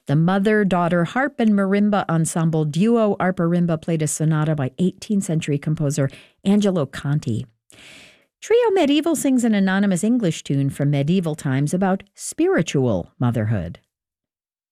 The mother-daughter harp and marimba ensemble duo Arparimba played a sonata by 18th century composer Angelo Conti. Trio Medieval sings an anonymous English tune from medieval times about spiritual motherhood.